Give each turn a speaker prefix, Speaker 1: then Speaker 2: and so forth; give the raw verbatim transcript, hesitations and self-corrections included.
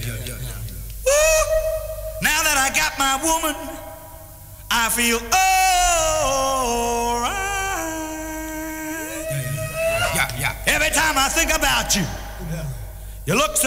Speaker 1: Woo! Now that I got my woman, I feel alright.
Speaker 2: Yeah, yeah.
Speaker 1: Every time I think about you, you look so